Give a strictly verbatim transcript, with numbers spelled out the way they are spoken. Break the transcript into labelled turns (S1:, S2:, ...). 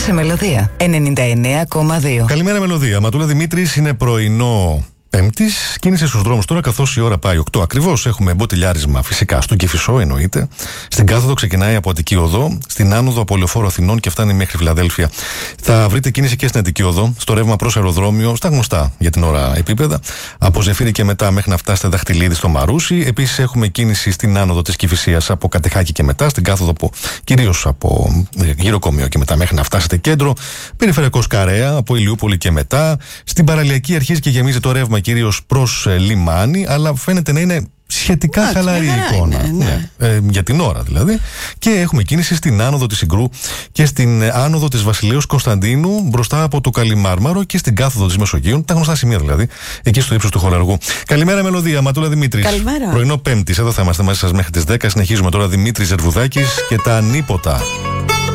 S1: σε Μελωδία ενενήντα εννέα κόμμα δύο.
S2: Καλημέρα, Μελωδία. Ματούλα Δημήτρης, είναι πρωινό Πέμπτης. Κίνηση στους δρόμους τώρα, καθώς η ώρα πάει οκτώ ακριβώς. Έχουμε μποτιλιάρισμα φυσικά στον Κηφισό, εννοείται. Στην κάθοδο ξεκινάει από Αττική Οδό. Στην άνοδο από Λεωφόρο Αθηνών και φτάνει μέχρι Φιλαδέλφια. Θα βρείτε κίνηση και στην Αττική Οδό. Στο ρεύμα προς αεροδρόμιο, στα γνωστά για την ώρα επίπεδα. Από Ζεφύρι και μετά μέχρι να φτάσετε Δαχτυλίδη στο Μαρούσι. Επίσης έχουμε κίνηση στην άνοδο της Κηφισίας από Κατεχάκη και μετά. Στην κάθοδο από, κυρίως από Γυροκομείο και μετά μέχρι να φτάσετε κέντρο. Περιφερειακός Καρέα από Ηλιούπολη και μετά. Στην παραλιακή αρχίζει και γεμίζει το ρεύμα κυρίως προς ε, λιμάνι, αλλά φαίνεται να είναι σχετικά
S3: Α,
S2: χαλαρή εικόνα.
S3: Είναι, ναι.
S2: Ναι. Ε, για την ώρα δηλαδή. Και έχουμε κίνηση στην άνοδο της Συγκρού και στην ε, άνοδο της Βασιλέως Κωνσταντίνου μπροστά από το Καλιμάρμαρο και στην κάθοδο της Μεσογείου. Τα γνωστά σημεία δηλαδή, εκεί στο ύψος του Χολαργού. Καλημέρα, Μελωδία. Ματούλα Δημήτρης.
S3: Καλημέρα.
S2: Πρωινό Πέμπτης. Εδώ θα είμαστε μαζί σας μέχρι τις δέκα. Συνεχίζουμε τώρα. Δημήτρης Ζερβουδάκης και τα ανίποτα.